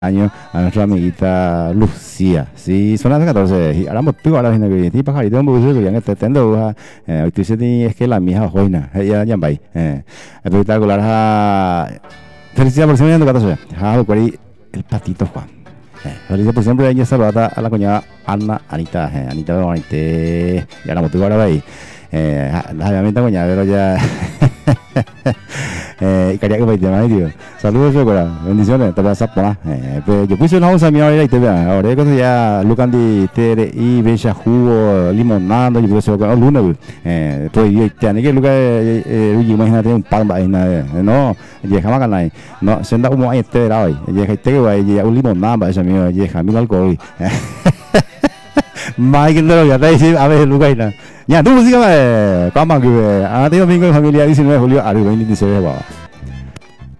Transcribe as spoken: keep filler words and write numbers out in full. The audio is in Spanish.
años a nuestra amiguita Lucía. Sí, son las catorce. Y ahora motivo ahora viene que ti pajarito un buzo que ya que te tendo eh hoy dice es que la mija joina. Ella ya va ahí. Eh, espectacular a felicidades por siempre catorce. Ha cuari el patito Juan. Eh, felicidades por siempre ella saluda a la coñada Ana Anita, eh, Anita Bonita. Y ahora motivo ahora ahí. Eh, la obviamente coñada, pero ya eh, quería que me llame, tío. Saludos, Chocora. Bendiciones. Te vas a poner. Eh, pues, yo puse una onza mía ahora y te vean. Ahora que ya Lucan de Tere y Becha jugo limonada. Yo puse con luna. Eh, pues yo te ane que Luca eh imagínate un pan vaina. No, llega más canal. No, se anda como ahí este era hoy. Llega este que va y un limonada esa mío. Llega mi alcohol. Mai que no ya te dice a ver Luca ina. Ya, tú música, ¿cómo que? Ah, tengo domingo de familia diecinueve de julio, algo veinte diecinueve,